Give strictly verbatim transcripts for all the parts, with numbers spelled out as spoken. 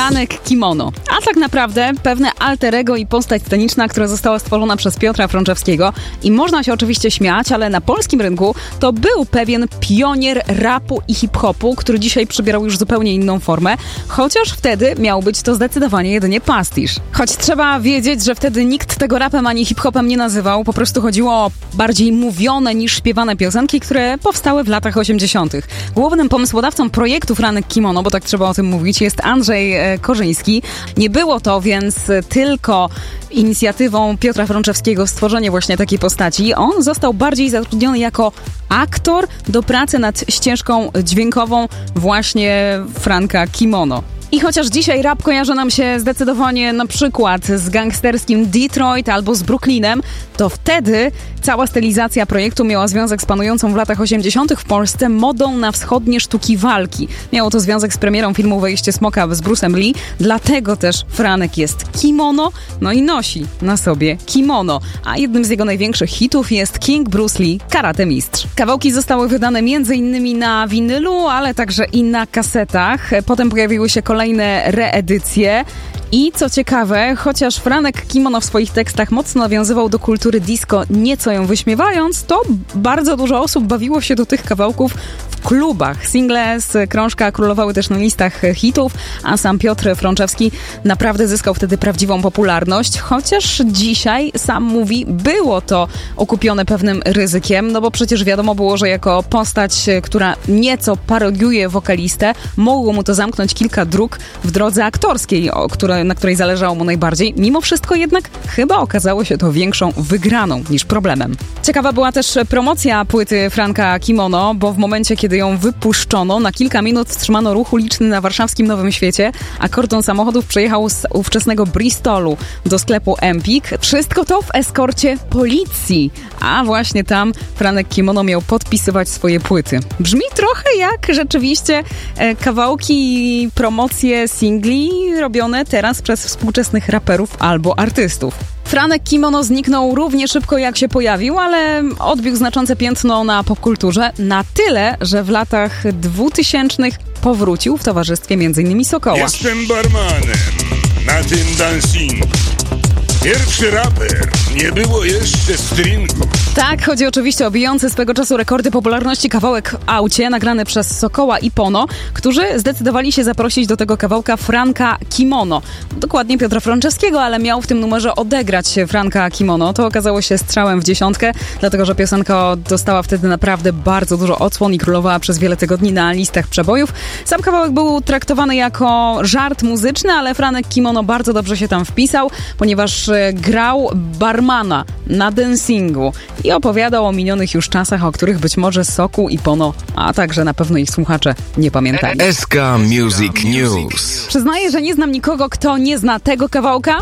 Franek Kimono. A tak naprawdę pewne alter ego i postać sceniczna, która została stworzona przez Piotra Frączewskiego. I można się oczywiście śmiać, ale na polskim rynku to był pewien pionier rapu i hip-hopu, który dzisiaj przybierał już zupełnie inną formę, chociaż wtedy miał być to zdecydowanie jedynie pastisz. Choć trzeba wiedzieć, że wtedy nikt tego rapem ani hip-hopem nie nazywał, po prostu chodziło o bardziej mówione niż śpiewane piosenki, które powstały w latach osiemdziesiątych. Głównym pomysłodawcą projektu Franek Kimono, bo tak trzeba o tym mówić, jest Andrzej e, Korzyński. Nie było to więc tylko inicjatywą Piotra Frączewskiego stworzenie właśnie takiej postaci. On został bardziej zatrudniony jako aktor do pracy nad ścieżką dźwiękową właśnie Franka Kimono. I chociaż dzisiaj rap kojarzy nam się zdecydowanie na przykład z gangsterskim Detroit albo z Brooklynem, to wtedy cała stylizacja projektu miała związek z panującą w latach osiemdziesiątych w Polsce modą na wschodnie sztuki walki. Miało to związek z premierą filmu Wejście Smoka z Bruce'em Lee, dlatego też Franek jest kimono, no i nosi na sobie kimono. A jednym z jego największych hitów jest King Bruce Lee, Karate Mistrz. Kawałki zostały wydane między innymi na winylu, ale także i na kasetach. Potem pojawiły się kolejne reedycje. I co ciekawe, chociaż Franek Kimono w swoich tekstach mocno nawiązywał do kultury disco, nieco ją wyśmiewając, to bardzo dużo osób bawiło się do tych kawałków w klubach. Single z krążka królowały też na listach hitów, a sam Piotr Frączewski naprawdę zyskał wtedy prawdziwą popularność, chociaż dzisiaj, sam mówi, było to okupione pewnym ryzykiem, no bo przecież wiadomo było, że jako postać, która nieco parodiuje wokalistę, mogło mu to zamknąć kilka dróg w drodze aktorskiej, o której na której zależało mu najbardziej. Mimo wszystko jednak chyba okazało się to większą wygraną niż problemem. Ciekawa była też promocja płyty Franka Kimono, bo w momencie, kiedy ją wypuszczono, na kilka minut wstrzymano ruch uliczny na warszawskim Nowym Świecie, a kordon samochodów przejechał z ówczesnego Bristolu do sklepu Empik. Wszystko to w eskorcie policji, a właśnie tam Franek Kimono miał podpisywać swoje płyty. Brzmi trochę jak rzeczywiście e, kawałki i promocje singli robione teraz przez współczesnych raperów albo artystów. Franek Kimono zniknął równie szybko jak się pojawił, ale odbił znaczące piętno na popkulturze na tyle, że w latach dwutysięcznych powrócił w towarzystwie m in Sokoła. Jestem barmanem na tym dancingu. Pierwszy raper, nie było jeszcze stringu. Tak, chodzi oczywiście o bijący swego czasu rekordy popularności kawałek w aucie, nagrany przez Sokoła i Pono, którzy zdecydowali się zaprosić do tego kawałka Franka Kimono. Dokładnie Piotra Frączewskiego, ale miał w tym numerze odegrać Franka Kimono. To okazało się strzałem w dziesiątkę, dlatego że piosenka dostała wtedy naprawdę bardzo dużo odsłon i królowała przez wiele tygodni na listach przebojów. Sam kawałek był traktowany jako żart muzyczny, ale Franek Kimono bardzo dobrze się tam wpisał, ponieważ grał barmana na dancingu i opowiadał o minionych już czasach, o których być może Sokół i Pono, a także na pewno ich słuchacze nie pamiętają. S K Music News. Przyznaję, że nie znam nikogo, kto nie zna tego kawałka.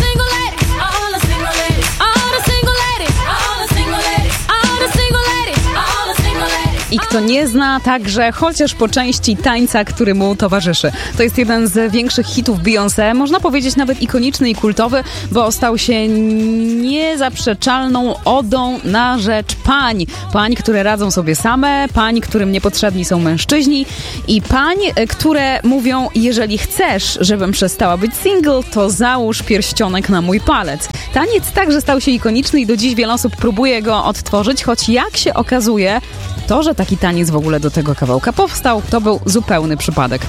I kto nie zna także chociaż po części tańca, który mu towarzyszy. To jest jeden z większych hitów Beyoncé, można powiedzieć nawet ikoniczny i kultowy, bo stał się niezaprzeczalną odą na rzecz pań. Pań, które radzą sobie same, pań, którym niepotrzebni są mężczyźni i pań, które mówią, jeżeli chcesz, żebym przestała być single, to załóż pierścionek na mój palec. Taniec także stał się ikoniczny i do dziś wiele osób próbuje go odtworzyć, choć jak się okazuje, to, że taki taniec w ogóle do tego kawałka powstał, to był zupełny przypadek.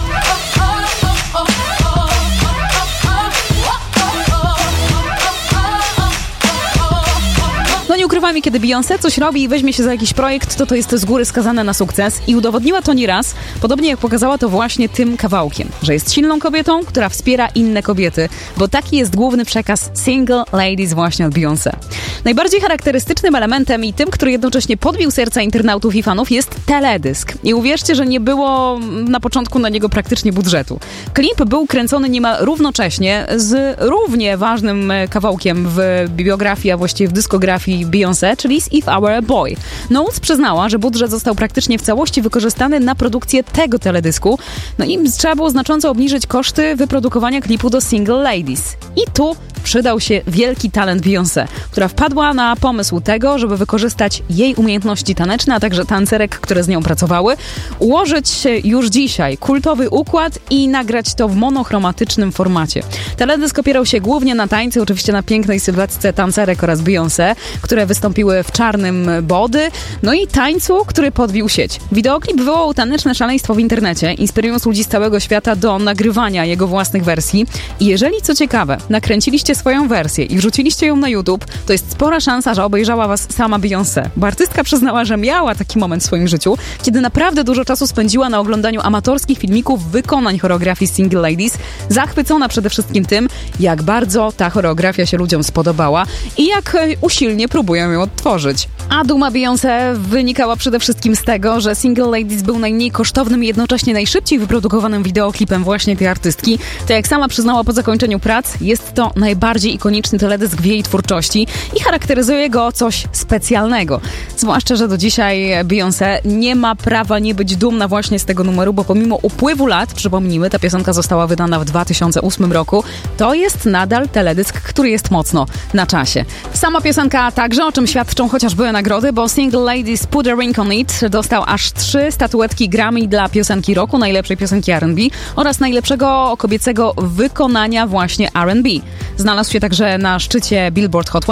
No nie ukrywam, kiedy Beyoncé coś robi i weźmie się za jakiś projekt, to to jest z góry skazane na sukces i udowodniła to nieraz, podobnie jak pokazała to właśnie tym kawałkiem, że jest silną kobietą, która wspiera inne kobiety, bo taki jest główny przekaz Single Ladies właśnie od Beyoncé. Najbardziej charakterystycznym elementem i tym, który jednocześnie podbił serca internautów i fanów, jest teledysk. I uwierzcie, że nie było na początku na niego praktycznie budżetu. Klip był kręcony niemal równocześnie z równie ważnym kawałkiem w biografii, a właściwie w dyskografii Beyoncé, Beyoncé, czyli z If I Were a Boy. Knowles przyznała, że budżet został praktycznie w całości wykorzystany na produkcję tego teledysku, no i trzeba było znacząco obniżyć koszty wyprodukowania klipu do Single Ladies. I tu przydał się wielki talent Beyoncé, która wpadła na pomysł tego, żeby wykorzystać jej umiejętności taneczne, a także tancerek, które z nią pracowały, ułożyć już dzisiaj kultowy układ i nagrać to w monochromatycznym formacie. Teledysk opierał się głównie na tańcu, oczywiście na pięknej sylwetce tancerek oraz Beyoncé, które wystąpiły w czarnym body, no i tańcu, który podbił sieć. Wideoklip wywołał taneczne szaleństwo w internecie, inspirując ludzi z całego świata do nagrywania jego własnych wersji. I jeżeli, co ciekawe, nakręciliście swoją wersję i wrzuciliście ją na YouTube, to jest spora szansa, że obejrzała was sama Beyoncé. Bo artystka przyznała, że miała taki moment w swoim życiu, kiedy naprawdę dużo czasu spędziła na oglądaniu amatorskich filmików wykonań choreografii Single Ladies, zachwycona przede wszystkim tym, jak bardzo ta choreografia się ludziom spodobała i jak usilnie próbują ją odtworzyć. A duma Beyoncé wynikała przede wszystkim z tego, że Single Ladies był najmniej kosztownym i jednocześnie najszybciej wyprodukowanym wideoklipem właśnie tej artystki. To jak sama przyznała po zakończeniu prac, jest to najbardziej ikoniczny teledysk w jej twórczości i charakteryzuje go coś specjalnego. Zwłaszcza, że do dzisiaj Beyoncé nie ma prawa nie być dumna właśnie z tego numeru, bo pomimo upływu lat, przypomnijmy, ta piosenka została wydana w dwa tysiące ósmym roku, to jest nadal teledysk, który jest mocno na czasie. Sama piosenka także, o czym świadczą chociażby nagrody, bo Single Ladies Put a Ring on It dostał aż trzy statuetki Grammy dla piosenki roku, najlepszej piosenki R and B oraz najlepszego kobiecego wykonania właśnie R and B. Znalazł się także na szczycie Billboard Hot sto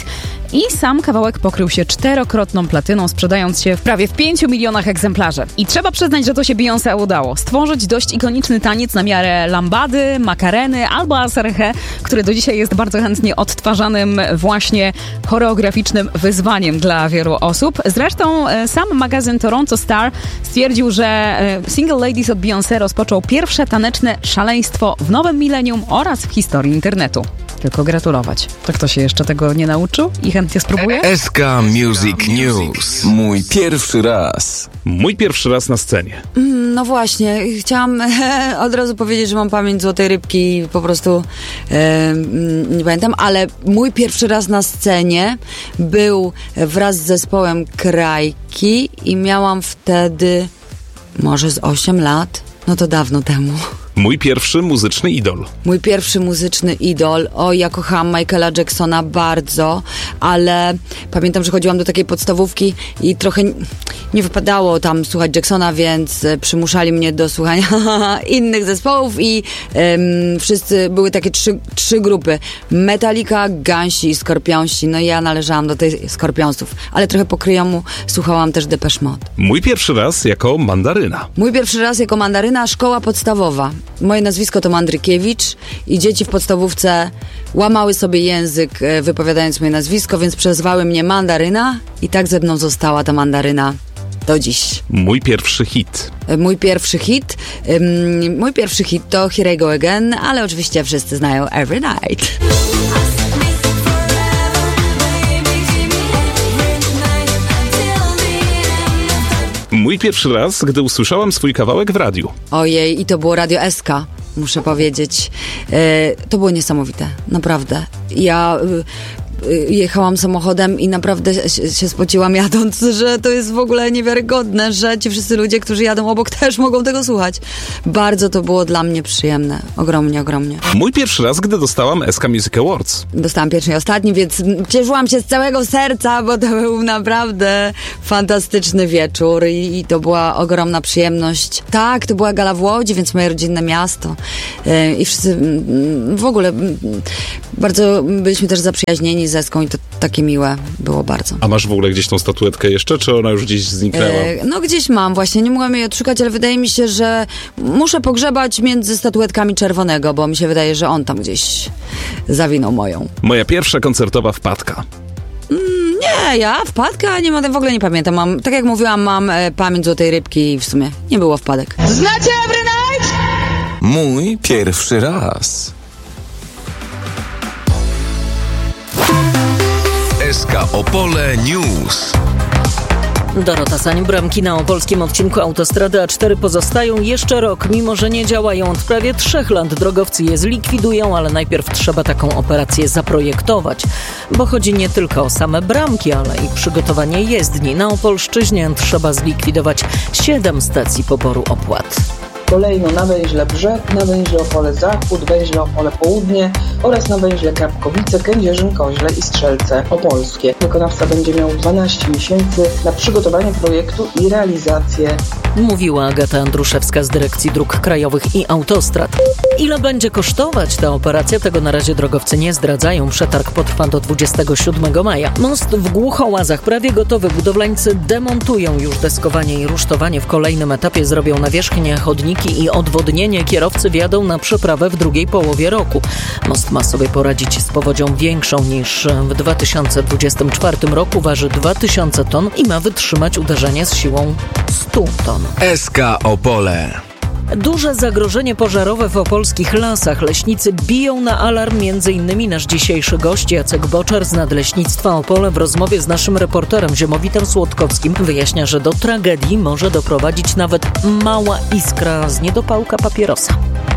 i sam kawałek pokrył się czterokrotną platyną, sprzedając się w prawie w pięciu milionach egzemplarzy. I trzeba przyznać, że to się Beyoncé udało. Stworzyć dość ikoniczny taniec na miarę lambady, makareny albo aserhe, który do dzisiaj jest bardzo chętnie odtwarzanym właśnie choreograficznym wyzwaniem dla wielu osób. Zresztą sam magazyn Toronto Star stwierdził, że Single Ladies od Beyoncé rozpoczął pierwsze taneczne szaleństwo w nowym milenium oraz w historii internetu. Tylko gratulować. To kto się jeszcze tego nie nauczył i chętnie spróbuje? S K Music News. Mój pierwszy raz. Mój pierwszy raz na scenie. No właśnie, chciałam e, od razu powiedzieć, że mam pamięć złotej rybki i po prostu e, nie pamiętam, ale mój pierwszy raz na scenie był wraz z zespołem Krajki i miałam wtedy może z osiem lat, no to dawno temu. Mój pierwszy muzyczny idol. Mój pierwszy muzyczny idol. O, ja kochałam Michaela Jacksona bardzo, ale pamiętam, że chodziłam do takiej podstawówki i trochę nie wypadało tam słuchać Jacksona, więc przymuszali mnie do słuchania innych zespołów i um, wszyscy, były takie trzy, trzy grupy. Metallica, Gansi i Skorpionsi. No i ja należałam do tej Skorpionsów, ale trochę po kryjomu słuchałam też Depeche Mode. Mój pierwszy raz jako mandaryna. Mój pierwszy raz jako mandaryna, szkoła podstawowa. Moje nazwisko to Mandrykiewicz i dzieci w podstawówce łamały sobie język wypowiadając moje nazwisko, więc przezwały mnie Mandaryna i tak ze mną została ta Mandaryna do dziś. Mój pierwszy hit. Mój pierwszy hit? Um, mój pierwszy hit to Here I Go Again, ale oczywiście wszyscy znają Every Night. Mój pierwszy raz, gdy usłyszałam swój kawałek w radiu. Ojej, i to było Radio S K, muszę powiedzieć. E, to było niesamowite, naprawdę. Ja y, y, jechałam samochodem i naprawdę się, się spociłam jadąc, że to jest w ogóle niewiarygodne, że ci wszyscy ludzie, którzy jadą obok, też mogą tego słuchać. Bardzo to było dla mnie przyjemne. Ogromnie, ogromnie. Mój pierwszy raz, gdy dostałam S K Music Awards. Dostałam pierwszy i ostatni, więc cieszyłam się z całego serca, bo to był naprawdę fantastyczny wieczór i, i to była ogromna przyjemność. Tak, to była gala w Łodzi, więc moje rodzinne miasto. Yy, I wszyscy yy, w ogóle yy, bardzo byliśmy też zaprzyjaźnieni z Eską i to takie miłe było bardzo. A masz w ogóle gdzieś tą statuetkę jeszcze, czy ona już gdzieś zniknęła? Yy, no gdzieś mam właśnie, nie mogłam jej odszukać, ale wydaje mi się, że muszę pogrzebać między statuetkami Czerwonego, bo mi się wydaje, że on tam gdzieś zawinął moją. Moja pierwsza koncertowa wpadka. Mm, nie, ja wpadka nie mam, w ogóle nie pamiętam. Mam, tak jak mówiłam, mam e, pamięć złotej rybki i w sumie nie było wpadek. Znacie Every Night? Mój pierwszy raz. S K Opole News. Dorota Sań. Bramki na opolskim odcinku autostrady A cztery pozostają jeszcze rok, mimo że nie działają od prawie trzech lat. Drogowcy je zlikwidują, ale najpierw trzeba taką operację zaprojektować, bo chodzi nie tylko o same bramki, ale i przygotowanie jezdni. Na Opolszczyźnie trzeba zlikwidować siedem stacji poboru opłat. Kolejno na węźle Brzeg, na węźle Opole Zachód, węźle Opole Południe oraz na węźle Krapkowice, Kędzierzyn, Koźle i Strzelce Opolskie. Wykonawca będzie miał dwanaście miesięcy na przygotowanie projektu i realizację. Mówiła Agata Andruszewska z Dyrekcji Dróg Krajowych i Autostrad. Ile będzie kosztować ta operacja, tego na razie drogowcy nie zdradzają. Przetarg potrwa do dwudziestego siódmego maja. Most w Głuchołazach prawie gotowy. Budowlańcy demontują już deskowanie i rusztowanie. W kolejnym etapie zrobią nawierzchnię, chodniki i odwodnienie. Kierowcy wjadą na przeprawę w drugiej połowie roku. Most ma sobie poradzić z powodzią większą niż w dwa tysiące dwudziestym czwartym roku. Waży dwa tysiące ton i ma wytrzymać uderzenie z siłą stu ton. S K Opole. Duże zagrożenie pożarowe w opolskich lasach. Leśnicy biją na alarm. Między innymi nasz dzisiejszy gość Jacek Boczar z Nadleśnictwa Opole w rozmowie z naszym reporterem Ziemowitem Słodkowskim wyjaśnia, że do tragedii może doprowadzić nawet mała iskra z niedopałka papierosa.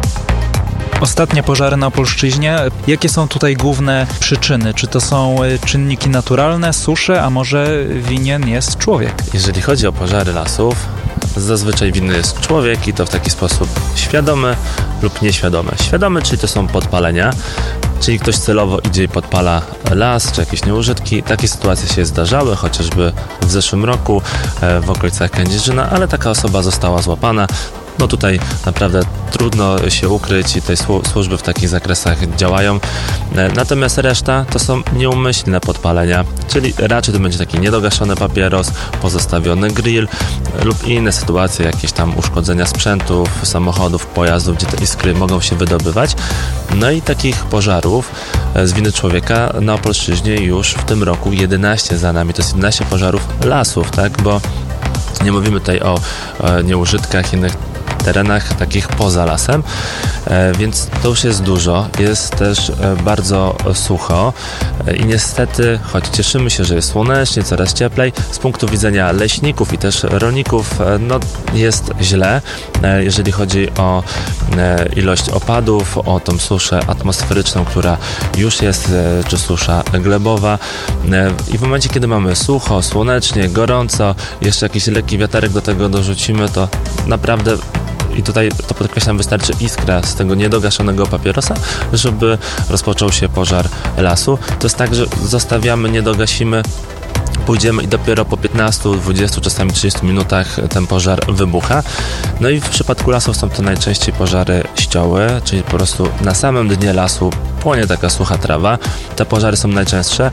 Ostatnie pożary na Opolszczyźnie. Jakie są tutaj główne przyczyny? Czy to są czynniki naturalne, susze, a może winien jest człowiek? Jeżeli chodzi o pożary lasów, zazwyczaj winny jest człowiek i to w taki sposób świadomy lub nieświadomy. Świadomy, czyli to są podpalenia, czyli ktoś celowo idzie i podpala las czy jakieś nieużytki. Takie sytuacje się zdarzały, chociażby w zeszłym roku w okolicach Kędzierzyna, ale taka osoba została złapana. No tutaj naprawdę trudno się ukryć i te służby w takich zakresach działają. Natomiast reszta to są nieumyślne podpalenia, czyli raczej to będzie taki niedogaszony papieros, pozostawiony grill lub inne sytuacje, jakieś tam uszkodzenia sprzętów, samochodów, pojazdów, gdzie te iskry mogą się wydobywać. No i takich pożarów z winy człowieka na Opolszczyźnie już w tym roku jedenaście za nami. To jest jedenaście pożarów lasów, tak? Bo nie mówimy tutaj o, o nieużytkach, innych terenach takich poza lasem, e, więc to już jest dużo. Jest też e, bardzo sucho e, i niestety, choć cieszymy się, że jest słonecznie, coraz cieplej, z punktu widzenia leśników i też rolników, e, no jest źle, e, jeżeli chodzi o e, ilość opadów, o tą suszę atmosferyczną, która już jest, e, czy susza glebowa. E, I w momencie, kiedy mamy sucho, słonecznie, gorąco, jeszcze jakiś lekki wiaterek do tego dorzucimy, to naprawdę i tutaj to podkreślam, wystarczy iskra z tego niedogaszonego papierosa, żeby rozpoczął się pożar lasu. To jest tak, że zostawiamy, nie dogasimy, pójdziemy i dopiero po piętnastu, dwudziestu, czasami trzydziestu minutach ten pożar wybucha. No i w przypadku lasów są to najczęściej pożary ścioły, czyli po prostu na samym dnie lasu płonie taka sucha trawa. Te pożary są najczęstsze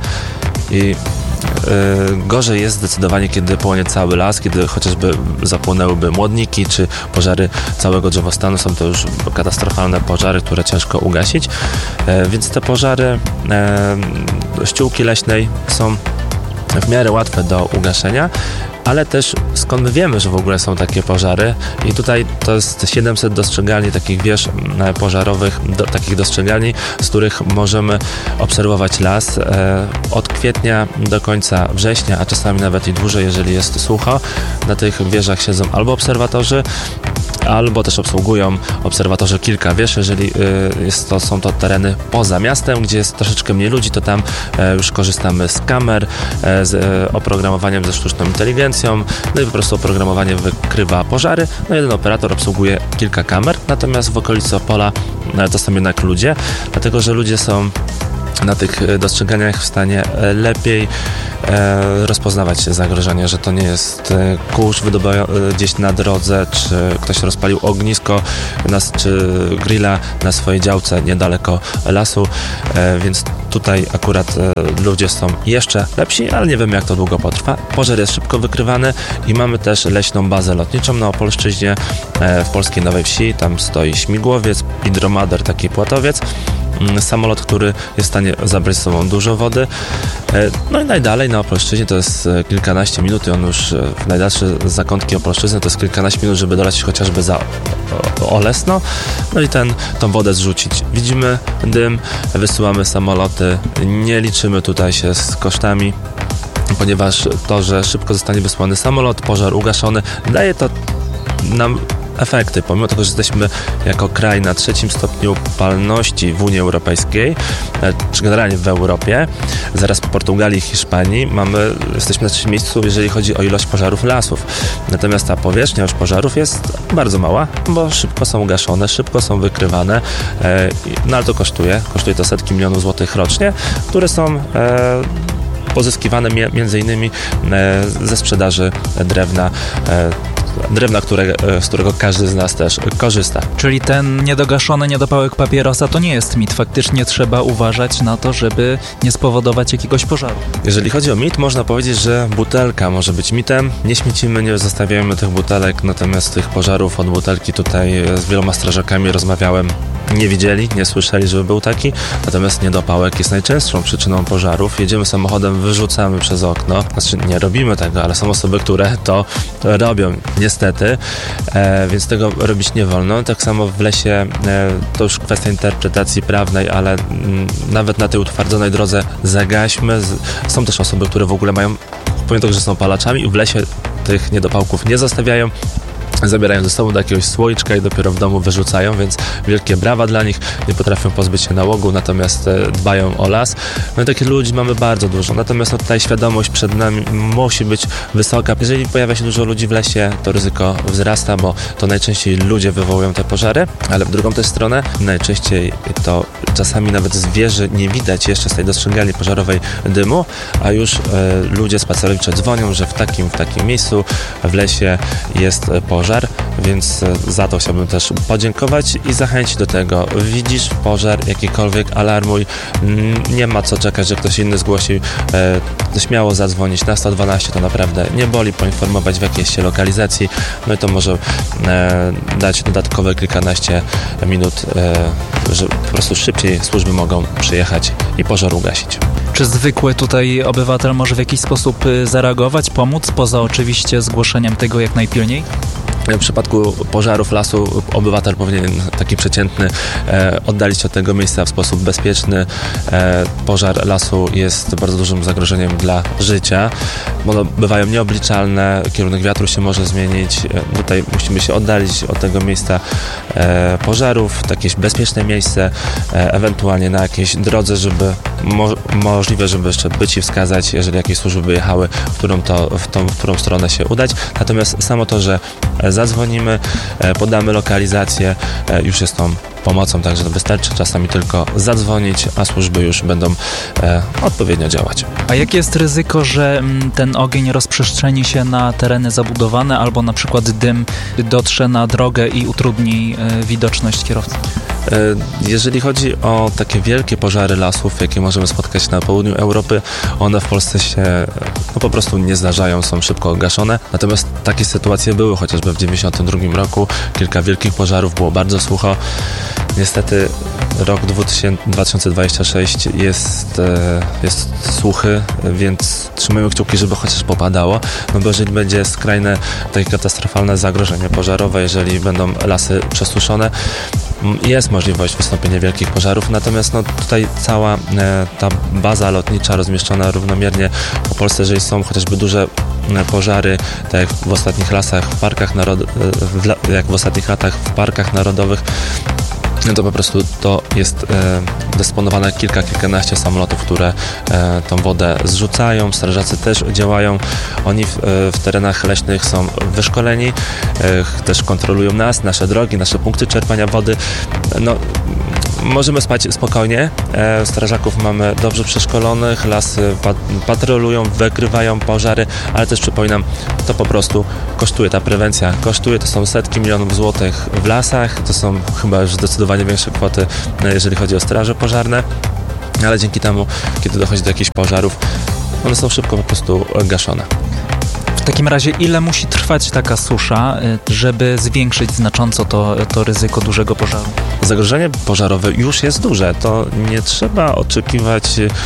i Yy, gorzej jest zdecydowanie, kiedy płonie cały las, kiedy chociażby zapłonęłyby młodniki, czy pożary całego drzewostanu. Są to już katastrofalne pożary, które ciężko ugasić, yy, więc te pożary yy, ściółki leśnej są w miarę łatwe do ugaszenia, ale też skąd my wiemy, że w ogóle są takie pożary i tutaj to jest siedemset dostrzegalni takich wież pożarowych, do, takich dostrzegalni, z których możemy obserwować las e, od kwietnia do końca września, a czasami nawet i dłużej, jeżeli jest sucho. Na tych wieżach siedzą albo obserwatorzy, albo też obsługują obserwatorzy kilka wież. Jeżeli y, jest to, są to tereny poza miastem, gdzie jest troszeczkę mniej ludzi, to tam y, już korzystamy z kamer, y, z y, oprogramowaniem ze sztuczną inteligencją, no i po prostu oprogramowanie wykrywa pożary. No jeden operator obsługuje kilka kamer, natomiast w okolicy Opola y, to są jednak ludzie, dlatego że ludzie są na tych dostrzeganiach w stanie lepiej e, rozpoznawać zagrożenie, że to nie jest e, kurz wydobywa gdzieś na drodze, czy ktoś rozpalił ognisko nas, czy grilla na swojej działce niedaleko lasu, e, więc tutaj akurat e, ludzie są jeszcze lepsi, ale nie wiemy, jak to długo potrwa. Pożar jest szybko wykrywany i mamy też leśną bazę lotniczą na Opolszczyźnie, e, w Polskiej Nowej Wsi. Tam stoi śmigłowiec i dromader, taki płatowiec. Samolot, który jest w stanie zabrać z sobą dużo wody. No i najdalej na Opolszczyźnie to jest kilkanaście minut i on już w najdalsze zakątki Opolszczyzny to jest kilkanaście minut, żeby dolecieć chociażby za Olesno. No i ten, tą wodę zrzucić. Widzimy dym, wysyłamy samoloty, nie liczymy tutaj się z kosztami. ponieważ to, że szybko zostanie wysłany samolot, pożar ugaszony, daje to nam efekty, pomimo tego, że jesteśmy jako kraj na trzecim stopniu palności w Unii Europejskiej, czy generalnie w Europie, zaraz po Portugalii i Hiszpanii, mamy, jesteśmy na trzecim miejscu, jeżeli chodzi o ilość pożarów lasów. Natomiast ta powierzchnia już pożarów jest bardzo mała, bo szybko są gaszone, szybko są wykrywane, no ale to kosztuje, kosztuje to setki milionów złotych rocznie, które są pozyskiwane między innymi ze sprzedaży drewna, drewna, które, z którego każdy z nas też korzysta. Czyli ten niedogaszony niedopałek papierosa to nie jest mit. Faktycznie trzeba uważać na to, żeby nie spowodować jakiegoś pożaru. Jeżeli chodzi o mit, można powiedzieć, że butelka może być mitem. Nie śmiecimy, nie zostawiamy tych butelek, natomiast tych pożarów od butelki tutaj z wieloma strażakami rozmawiałem. Nie widzieli, nie słyszeli, żeby był taki. Natomiast niedopałek jest najczęstszą przyczyną pożarów. Jedziemy samochodem, wyrzucamy przez okno. Znaczy nie robimy tego, ale są osoby, które to robią. Niestety, e, więc tego robić nie wolno. Tak samo w lesie e, to już kwestia interpretacji prawnej, ale m, nawet na tej utwardzonej drodze zagaśmy. Z, są też osoby, które w ogóle mają, pomimo tego, że są palaczami, w lesie tych niedopałków nie zostawiają. Zabierają ze sobą do jakiegoś słoiczka i dopiero w domu wyrzucają, więc wielkie brawa dla nich, nie potrafią pozbyć się nałogu, natomiast e, dbają o las. No i takich ludzi mamy bardzo dużo, natomiast no, tutaj świadomość przed nami musi być wysoka. Jeżeli pojawia się dużo ludzi w lesie, to ryzyko wzrasta, bo to najczęściej ludzie wywołują te pożary, ale w drugą też stronę najczęściej to czasami nawet z wieży nie widać jeszcze z tej dostrzegalni pożarowej dymu, a już e, ludzie spacerowicze dzwonią, że w takim, w takim miejscu w lesie jest pożar. Więc za to chciałbym też podziękować i zachęcić do tego. Widzisz pożar, jakikolwiek, alarmuj. Nie ma co czekać, że ktoś inny zgłosi. E, śmiało zadzwonić na sto dwanaście, to naprawdę nie boli, poinformować w jakiejś się lokalizacji. No i to może e, dać dodatkowe kilkanaście minut, e, że po prostu szybciej służby mogą przyjechać i pożar ugasić. Czy zwykły tutaj obywatel może w jakiś sposób zareagować, pomóc, poza oczywiście zgłoszeniem tego jak najpilniej? W przypadku pożarów lasu obywatel powinien, taki przeciętny, e, oddalić się od tego miejsca w sposób bezpieczny. E, pożar lasu jest bardzo dużym zagrożeniem dla życia. One bywają nieobliczalne, kierunek wiatru się może zmienić. E, tutaj musimy się oddalić od tego miejsca e, pożarów, jakieś bezpieczne miejsce, e, ewentualnie na jakiejś drodze, żeby mo- możliwe, żeby jeszcze być i wskazać, jeżeli jakieś służby by jechały, w którą, to, w tą w którą stronę się udać. Natomiast samo to, że zadzwonimy, podamy lokalizację, już jest tą pomocą, także wystarczy czasami tylko zadzwonić, a służby już będą e, odpowiednio działać. A jakie jest ryzyko, że m, ten ogień rozprzestrzeni się na tereny zabudowane albo na przykład dym dotrze na drogę i utrudni e, widoczność kierowcy? E, jeżeli chodzi o takie wielkie pożary lasów, jakie możemy spotkać na południu Europy, one w Polsce się no, po prostu nie zdarzają, są szybko gaszone. Natomiast takie sytuacje były chociażby w dziewięćdziesiątym drugim roku. Kilka wielkich pożarów, było bardzo sucho. Niestety rok dwa tysiące dwudziesty szósty jest, jest suchy, więc trzymajmy kciuki, żeby chociaż popadało, no bo jeżeli będzie skrajne, takie katastrofalne zagrożenie pożarowe, jeżeli będą lasy przesuszone, jest możliwość wystąpienia wielkich pożarów, natomiast no, tutaj cała e, ta baza lotnicza rozmieszczona równomiernie po Polsce, jeżeli są chociażby duże pożary, tak jak w ostatnich lasach, w parkach narod- w, jak w ostatnich latach w parkach narodowych, no to po prostu to jest e, dysponowane kilka, kilkanaście samolotów, które e, tą wodę zrzucają. Strażacy też działają. Oni w, e, w terenach leśnych są wyszkoleni, e, też kontrolują nas, nasze drogi, nasze punkty czerpania wody. No, możemy spać spokojnie. E, strażaków mamy dobrze przeszkolonych, lasy pat- patrolują, wykrywają pożary, ale też przypominam, to po prostu kosztuje, ta prewencja kosztuje, to są setki milionów złotych w lasach, to są chyba już zdecydowanie większe kwoty, jeżeli chodzi o straże pożarne, ale dzięki temu, kiedy dochodzi do jakichś pożarów, one są szybko po prostu gaszone. W takim razie ile musi trwać taka susza, żeby zwiększyć znacząco to, to ryzyko dużego pożaru? Zagrożenie pożarowe już jest duże, to nie trzeba oczekiwać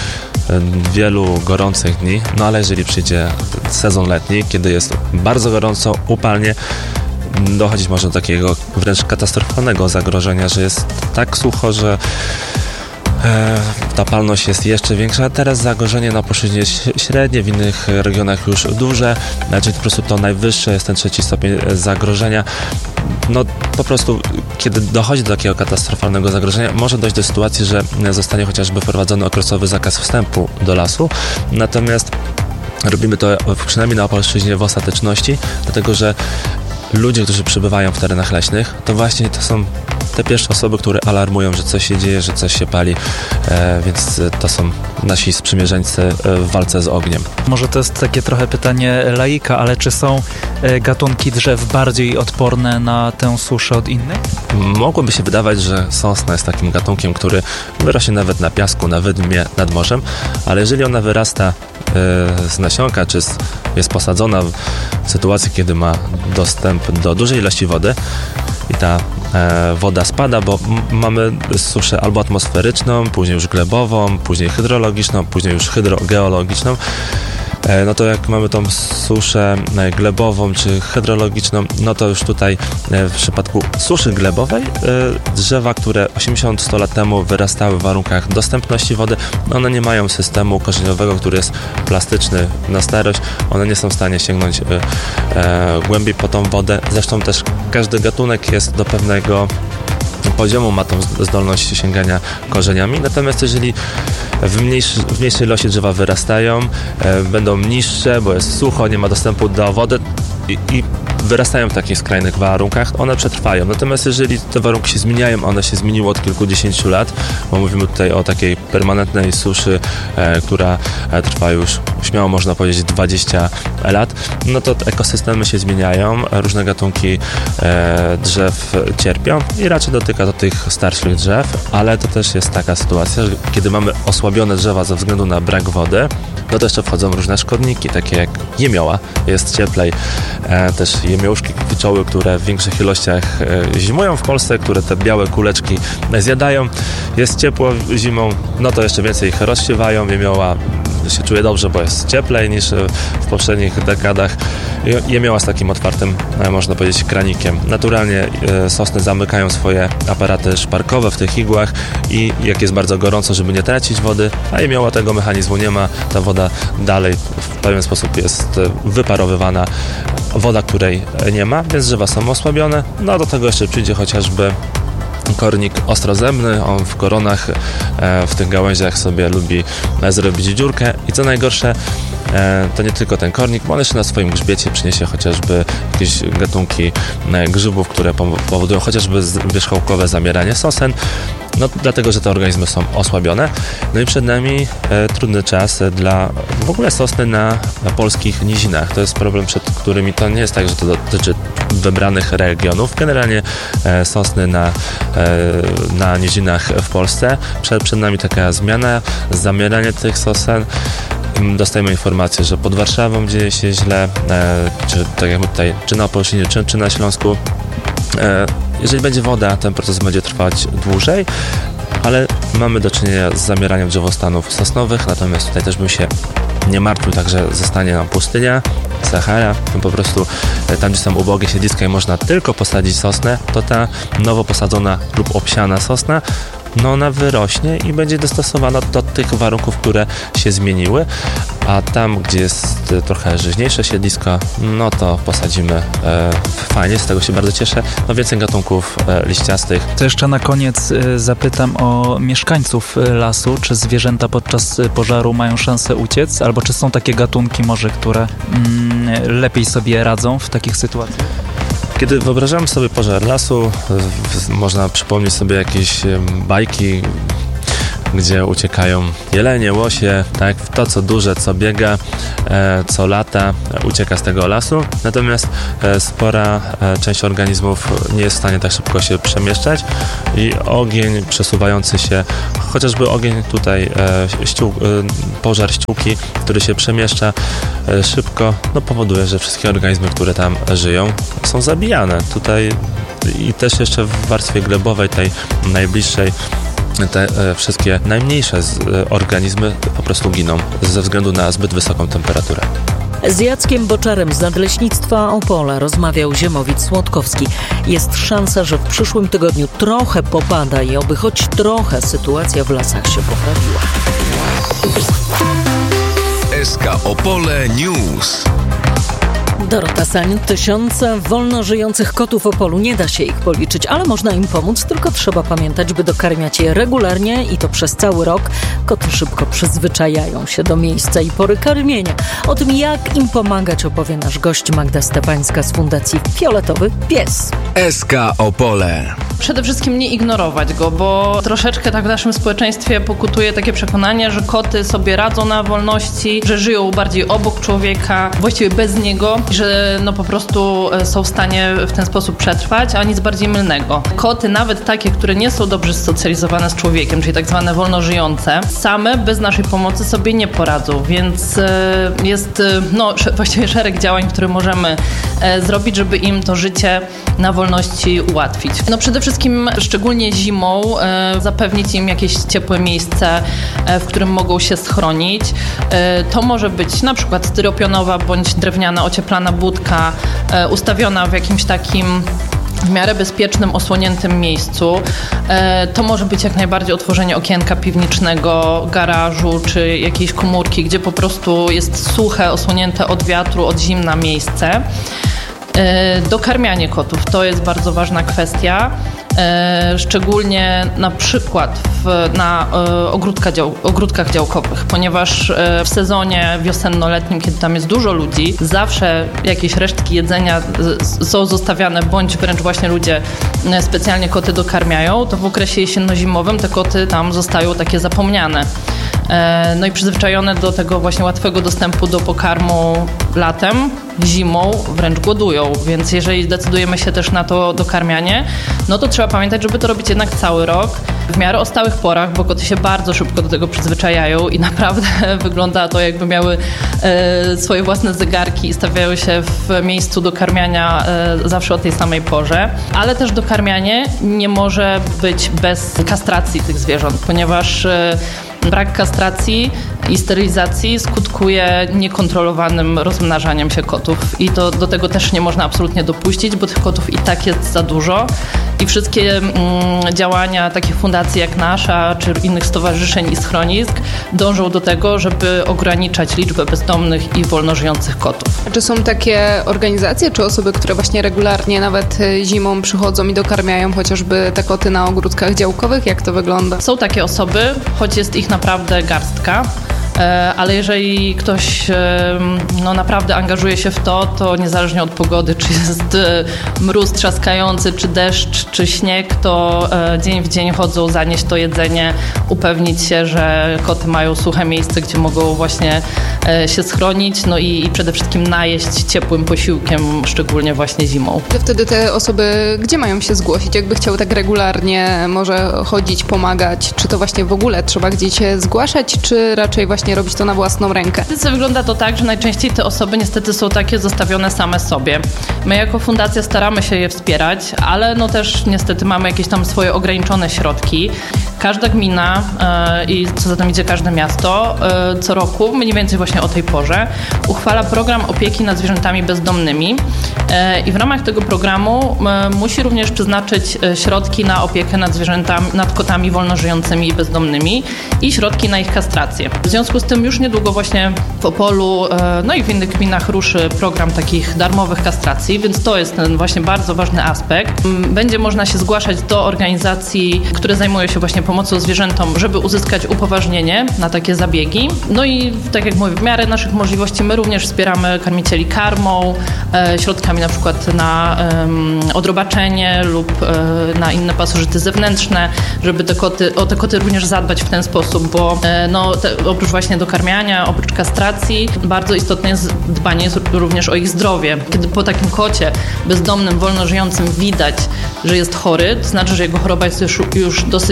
wielu gorących dni, no ale jeżeli przyjdzie sezon letni, kiedy jest bardzo gorąco, upalnie, dochodzić może do takiego wręcz katastrofalnego zagrożenia, że jest tak sucho, że e, ta palność jest jeszcze większa. Teraz zagrożenie na opolszczyźnie jest średnie, w innych regionach już duże, czyli po prostu to najwyższe jest ten trzeci stopień zagrożenia. No po prostu, kiedy dochodzi do takiego katastrofalnego zagrożenia, może dojść do sytuacji, że zostanie chociażby wprowadzony okresowy zakaz wstępu do lasu. Natomiast robimy to przynajmniej na Opolszczyźnie w ostateczności, dlatego że ludzie, którzy przebywają w terenach leśnych, to właśnie to są te pierwsze osoby, które alarmują, że coś się dzieje, że coś się pali, e, więc to są nasi sprzymierzeńcy w walce z ogniem. Może to jest takie trochę pytanie laika, ale czy są gatunki drzew bardziej odporne na tę suszę od innych? Mogłoby się wydawać, że sosna jest takim gatunkiem, który wyrośnie nawet na piasku, na wydmie, nad morzem, ale jeżeli ona wyrasta e, z nasionka, czy z, jest posadzona w sytuacji, kiedy ma dostęp do dużej ilości wody i ta e, woda spada, bo m- mamy suszę albo atmosferyczną, później już glebową, później hydrologiczną, później już hydrogeologiczną, e, no to jak mamy tą suszę e, glebową czy hydrologiczną, no to już tutaj e, w przypadku suszy glebowej e, drzewa, które osiemdziesiąt sto lat temu wyrastały w warunkach dostępności wody, one nie mają systemu korzeniowego, który jest plastyczny na starość, one nie są w stanie sięgnąć e, e, głębiej po tą wodę. Zresztą też każdy gatunek jest do pewnego poziomu, ma tą zdolność sięgania korzeniami, natomiast jeżeli w, mniejszy, w mniejszej ilości drzewa wyrastają, e, będą niższe, bo jest sucho, nie ma dostępu do wody i, i wyrastają w takich skrajnych warunkach, one przetrwają. Natomiast jeżeli te warunki się zmieniają, one się zmieniły od kilkudziesięciu lat, bo mówimy tutaj o takiej permanentnej suszy, e, która e, trwa już, śmiało można powiedzieć, dwadzieścia lat, no to ekosystemy się zmieniają, różne gatunki e, drzew cierpią i raczej dotyka do tych starszych drzew, ale to też jest taka sytuacja, że kiedy mamy osłabione drzewa ze względu na brak wody, no to jeszcze wchodzą różne szkodniki, takie jak jemioła, jest cieplej, e, też jemiołuszki, kwiczoły, które w większych ilościach e, zimują w Polsce, które te białe kuleczki zjadają. Jest ciepło zimą, no to jeszcze więcej ich rozsiewają. Jemioła się czuje dobrze, bo jest cieplej niż w poprzednich dekadach. Jemioła z takim otwartym, e, można powiedzieć, kranikiem. Naturalnie e, sosny zamykają swoje aparaty szparkowe w tych igłach i jak jest bardzo gorąco, żeby nie tracić wody, a jemioła tego mechanizmu nie ma, ta woda dalej w pewien sposób jest wyparowywana. Woda, której nie ma, więc drzewa są osłabione. No do tego jeszcze przyjdzie chociażby kornik ostrozębny, on w koronach, e, w tych gałęziach sobie lubi e, zrobić dziurkę i co najgorsze, e, to nie tylko ten kornik, bo on jeszcze na swoim grzbiecie przyniesie chociażby jakieś gatunki e, grzybów, które powodują chociażby wierzchołkowe zamieranie sosen, no dlatego, że te organizmy są osłabione. No i przed nami e, trudny czas dla w ogóle sosny na, na polskich nizinach. To jest problem, przed którymi to nie jest tak, że to dotyczy wybranych regionów. Generalnie e, sosny na, e, na nizinach w Polsce. Przed, przed nami taka zmiana, zamieranie tych sosen. Dostajemy informację, że pod Warszawą dzieje się źle, e, czy tak jak tutaj, czy na Opolszczyźnie, czy, czy na Śląsku. E, jeżeli będzie woda, ten proces będzie trwać dłużej, ale mamy do czynienia z zamieraniem drzewostanów sosnowych, natomiast tutaj też bym się nie martwił, także zostanie nam pustynia, Sahara, no po prostu tam, gdzie są ubogie siedliska i można tylko posadzić sosnę, to ta nowo posadzona lub obsiana sosna, no ona wyrośnie i będzie dostosowana do tych warunków, które się zmieniły, a tam, gdzie jest trochę żyźniejsze siedlisko, no to posadzimy e, fajnie, z tego się bardzo cieszę, no więcej gatunków e, liściastych. To jeszcze na koniec e, zapytam o mieszkańców lasu, czy zwierzęta podczas pożaru mają szansę uciec, albo czy są takie gatunki może, które mm, lepiej sobie radzą w takich sytuacjach? Kiedy wyobrażamy sobie pożar lasu, można przypomnieć sobie jakieś bajki, gdzie uciekają jelenie, łosie, tak, to co duże, co biega, e, co lata, ucieka z tego lasu, natomiast e, spora e, część organizmów nie jest w stanie tak szybko się przemieszczać i ogień przesuwający się, chociażby ogień tutaj, e, ściół, e, pożar ściółki, który się przemieszcza e, szybko, no powoduje, że wszystkie organizmy, które tam żyją, są zabijane. Tutaj i też jeszcze w warstwie glebowej, tej najbliższej, te e, wszystkie najmniejsze z, e, organizmy po prostu giną ze względu na zbyt wysoką temperaturę. Z Jackiem Boczarem z Nadleśnictwa Opole rozmawiał Ziemowit Słodkowski. Jest szansa, że w przyszłym tygodniu trochę popada i oby choć trochę sytuacja w lasach się poprawiła. S K Opole News. Dorota Sań, tysiące wolno żyjących kotów w Opolu. Nie da się ich policzyć, ale można im pomóc, tylko trzeba pamiętać, by dokarmiać je regularnie i to przez cały rok. Koty szybko przyzwyczajają się do miejsca i pory karmienia. O tym, jak im pomagać, opowie nasz gość Magda Stefańska z Fundacji Fioletowy Pies. S K Opole. Przede wszystkim nie ignorować go, bo troszeczkę tak w naszym społeczeństwie pokutuje takie przekonanie, że koty sobie radzą na wolności, że żyją bardziej obok człowieka, właściwie bez niego, że no po prostu są w stanie w ten sposób przetrwać, a nic bardziej mylnego. Koty, nawet takie, które nie są dobrze zsocjalizowane z człowiekiem, czyli tak zwane wolnożyjące, same bez naszej pomocy sobie nie poradzą, więc jest no właściwie szereg działań, które możemy zrobić, żeby im to życie na wolności ułatwić. No przede wszystkim, szczególnie zimą, zapewnić im jakieś ciepłe miejsce, w którym mogą się schronić. To może być na przykład styropianowa bądź drewniana ocieplana budka, ustawiona w jakimś takim w miarę bezpiecznym, osłoniętym miejscu. To może być jak najbardziej otworzenie okienka piwniczego, garażu czy jakiejś komórki, gdzie po prostu jest suche, osłonięte od wiatru, od zimna miejsce. Dokarmianie kotów to jest bardzo ważna kwestia, szczególnie na przykład w, na ogródka dział, ogródkach działkowych, ponieważ w sezonie wiosenno-letnim, kiedy tam jest dużo ludzi, zawsze jakieś resztki jedzenia są zostawiane, bądź wręcz właśnie ludzie specjalnie koty dokarmiają, to w okresie jesienno-zimowym te koty tam zostają takie zapomniane. No i przyzwyczajone do tego właśnie łatwego dostępu do pokarmu latem, zimą wręcz głodują, więc jeżeli decydujemy się też na to dokarmianie, no to trzeba pamiętać, żeby to robić jednak cały rok, w miarę o stałych porach, bo koty się bardzo szybko do tego przyzwyczajają i naprawdę wygląda to, jakby miały e, swoje własne zegarki i stawiają się w miejscu dokarmiania e, zawsze o tej samej porze, ale też dokarmianie nie może być bez kastracji tych zwierząt, ponieważ e, brak kastracji i sterylizacji skutkuje niekontrolowanym rozmnażaniem się kotów i to, do tego też nie można absolutnie dopuścić, bo tych kotów i tak jest za dużo i wszystkie mm, działania takich fundacji jak nasza, czy innych stowarzyszeń i schronisk dążą do tego, żeby ograniczać liczbę bezdomnych i wolno żyjących kotów. Czy są takie organizacje, czy osoby, które właśnie regularnie nawet zimą przychodzą i dokarmiają chociażby te koty na ogródkach działkowych? Jak to wygląda? Są takie osoby, choć jest ich naprawdę garstka. Ale jeżeli ktoś no, naprawdę angażuje się w to, to niezależnie od pogody, czy jest mróz trzaskający, czy deszcz, czy śnieg, to dzień w dzień chodzą zanieść to jedzenie, upewnić się, że koty mają suche miejsce, gdzie mogą właśnie się schronić, no i, i przede wszystkim najeść ciepłym posiłkiem, szczególnie właśnie zimą. To wtedy te osoby gdzie mają się zgłosić? Jakby chciały tak regularnie może chodzić, pomagać, czy to właśnie w ogóle trzeba gdzieś się zgłaszać, czy raczej właśnie robić to na własną rękę? Niestety wygląda to tak, że najczęściej te osoby niestety są takie zostawione same sobie. My jako fundacja staramy się je wspierać, ale no też niestety mamy jakieś tam swoje ograniczone środki. Każda gmina yy, i co za tym idzie każde miasto yy, co roku, mniej więcej właśnie o tej porze, uchwala program opieki nad zwierzętami bezdomnymi yy, i w ramach tego programu yy, musi również przeznaczyć yy, środki na opiekę nad zwierzętami, nad kotami wolnożyjącymi i bezdomnymi i środki na ich kastrację. W związku z tym już niedługo właśnie w Opolu, no i w innych gminach ruszy program takich darmowych kastracji, więc to jest ten właśnie bardzo ważny aspekt. Będzie można się zgłaszać do organizacji, które zajmują się właśnie pomocą zwierzętom, żeby uzyskać upoważnienie na takie zabiegi. No i tak jak mówię, w miarę naszych możliwości my również wspieramy karmicieli karmą, środkami na przykład na um, odrobaczenie lub um, na inne pasożyty zewnętrzne, żeby te koty, o te koty również zadbać w ten sposób, bo no, te, oprócz właśnie dokarmiania, oprócz kastracji, bardzo istotne jest dbanie również o ich zdrowie. Kiedy po takim kocie bezdomnym, wolno żyjącym widać, że jest chory, to znaczy, że jego choroba jest już, już dosyć zaawansowana,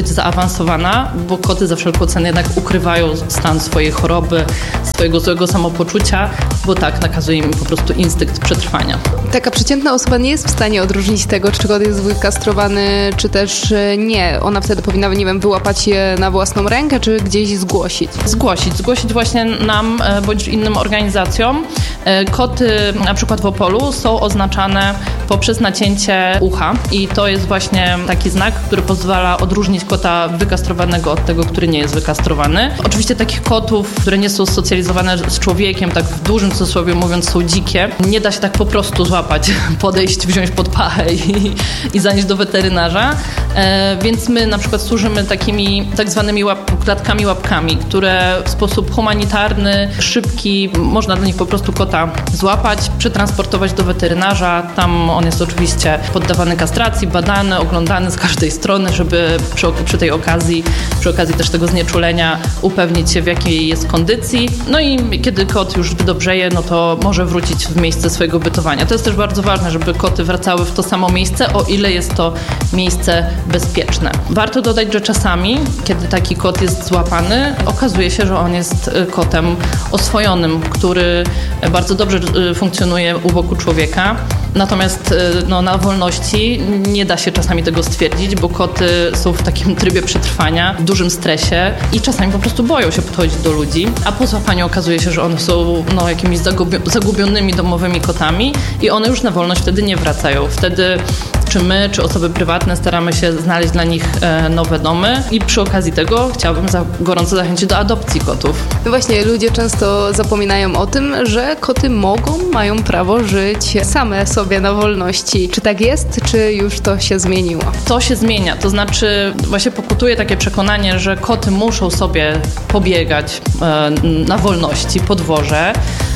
zbalansowana, bo koty za wszelką cenę jednak ukrywają stan swojej choroby, swojego złego samopoczucia, bo tak nakazuje im po prostu instynkt przetrwania. Taka przeciętna osoba nie jest w stanie odróżnić tego, czy kot jest wykastrowany, czy też nie. Ona wtedy powinna, nie wiem, wyłapać je na własną rękę, czy gdzieś zgłosić. Zgłosić. Zgłosić właśnie nam bądź innym organizacjom. Koty na przykład w Opolu są oznaczane poprzez nacięcie ucha i to jest właśnie taki znak, który pozwala odróżnić kota wykastrowanego od tego, który nie jest wykastrowany. Oczywiście takich kotów, które nie są socjalizowane z człowiekiem, tak w dużym cudzysłowie mówiąc, są dzikie, nie da się tak po prostu złapać, podejść, wziąć pod pachę i, i zanieść do weterynarza. E, więc my na przykład służymy takimi tak zwanymi łap, klatkami łapkami, które w sposób humanitarny, szybki, można do nich po prostu kota złapać, przetransportować do weterynarza. Tam on jest oczywiście poddawany kastracji, badany, oglądany z każdej strony, żeby przy, przy tej okazji, przy okazji też tego znieczulenia upewnić się, w jakiej jest kondycji. No i kiedy kot już wydobrzeje, no to może wrócić w miejsce swojego bytowania. To jest też bardzo ważne, żeby koty wracały w to samo miejsce, o ile jest to miejsce bezpieczne. Warto dodać, że czasami, kiedy taki kot jest złapany, okazuje się, że on jest kotem oswojonym, który bardzo dobrze funkcjonuje u boku człowieka. Natomiast no, na wolności nie da się czasami tego stwierdzić, bo koty są w takim trybie przetrwania, w dużym stresie i czasami po prostu boją się podchodzić do ludzi, a po złapaniu okazuje się, że one są no, jakimiś zagubio- zagubionymi domowymi kotami i one już na wolność wtedy nie wracają. Wtedy czy my, czy osoby prywatne staramy się znaleźć dla nich e, nowe domy i przy okazji tego chciałabym za, gorąco zachęcić do adopcji kotów. No właśnie, ludzie często zapominają o tym, że koty mogą, mają prawo żyć same sobie na wolności. Czy tak jest, czy już to się zmieniło? To się zmienia, to znaczy właśnie pokutuje takie przekonanie, że koty muszą sobie pobiegać e, na wolności po dworze.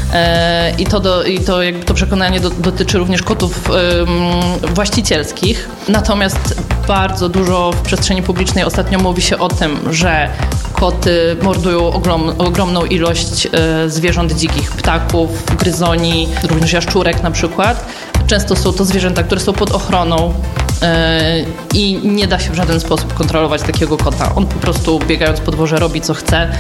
I to, do, i to, jakby to przekonanie do, dotyczy również kotów ym, właścicielskich. Natomiast bardzo dużo w przestrzeni publicznej ostatnio mówi się o tym, że koty mordują ogrom, ogromną ilość y, zwierząt dzikich, ptaków, gryzoni, również jaszczurek na przykład. Często są to zwierzęta, które są pod ochroną i nie da się w żaden sposób kontrolować takiego kota. On po prostu biegając po dworze robi co chce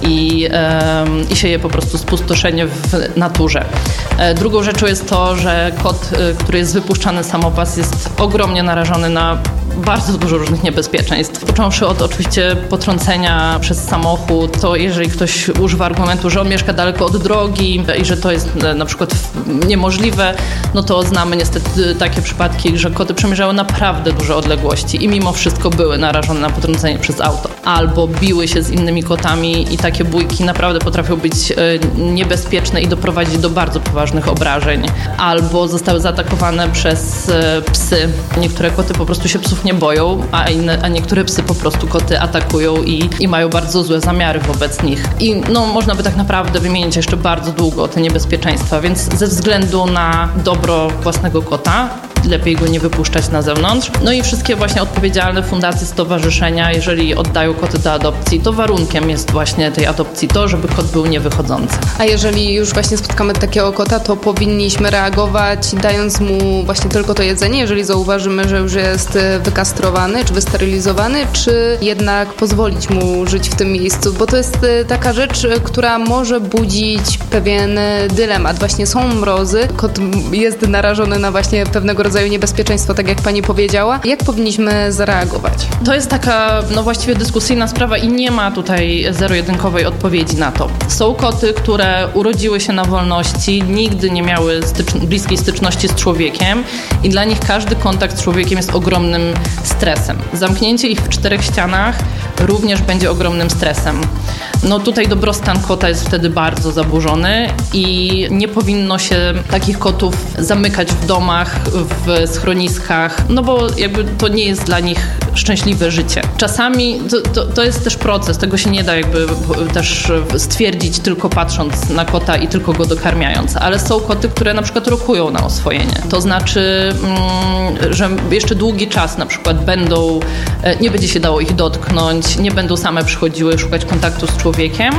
i, i sieje po prostu spustoszenie w naturze. Drugą rzeczą jest to, że kot, który jest wypuszczany samopas, jest ogromnie narażony na bardzo dużo różnych niebezpieczeństw. Począwszy od oczywiście potrącenia przez samochód, to jeżeli ktoś używa argumentu, że on mieszka daleko od drogi i że to jest na przykład niemożliwe, no to znamy niestety takie przypadki, że koty przemierzały naprawdę duże odległości i mimo wszystko były narażone na potrącenie przez auto. Albo biły się z innymi kotami i takie bójki naprawdę potrafią być niebezpieczne i doprowadzić do bardzo poważnych obrażeń. Albo zostały zaatakowane przez psy. Niektóre koty po prostu się psów nie boją, a, inne, a niektóre psy po prostu koty atakują i, i mają bardzo złe zamiary wobec nich. I no, można by tak naprawdę wymienić jeszcze bardzo długo te niebezpieczeństwa, więc ze względu na dobro własnego kota lepiej go nie wypuszczać na zewnątrz. No i wszystkie właśnie odpowiedzialne fundacje, stowarzyszenia, jeżeli oddają koty do adopcji, to warunkiem jest właśnie tej adopcji to, żeby kot był niewychodzący. A jeżeli już właśnie spotkamy takiego kota, to powinniśmy reagować dając mu właśnie tylko to jedzenie, jeżeli zauważymy, że już jest wykastrowany czy wysterylizowany, czy jednak pozwolić mu żyć w tym miejscu, bo to jest taka rzecz, która może budzić pewien dylemat. Właśnie są mrozy, kot jest narażony na właśnie pewnego rodzaju niebezpieczeństwo, tak jak pani powiedziała. Jak powinniśmy zareagować? To jest taka, no właściwie dyskusyjna sprawa i nie ma tutaj zero-jedynkowej odpowiedzi na to. Są koty, które urodziły się na wolności, nigdy nie miały stycz- bliskiej styczności z człowiekiem i dla nich każdy kontakt z człowiekiem jest ogromnym stresem. Zamknięcie ich w czterech ścianach również będzie ogromnym stresem. No tutaj dobrostan kota jest wtedy bardzo zaburzony i nie powinno się takich kotów zamykać w domach, w schroniskach, no bo jakby to nie jest dla nich szczęśliwe życie. Czasami to, to, to jest też proces, tego się nie da jakby też stwierdzić tylko patrząc na kota i tylko go dokarmiając, ale są koty, które na przykład rokują na oswojenie. To znaczy, mm, że jeszcze długi czas na przykład będą, nie będzie się dało ich dotknąć, nie będą same przychodziły szukać kontaktu z człowiekiem,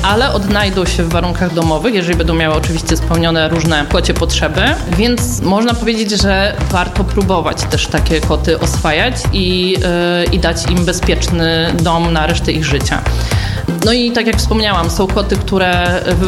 ale odnajdą się w warunkach domowych, jeżeli będą miały oczywiście spełnione różne kocie potrzeby, więc można powiedzieć, że warto próbować też takie koty oswajać i, yy, i dać im bezpieczny dom na resztę ich życia. No i tak jak wspomniałam, są koty, które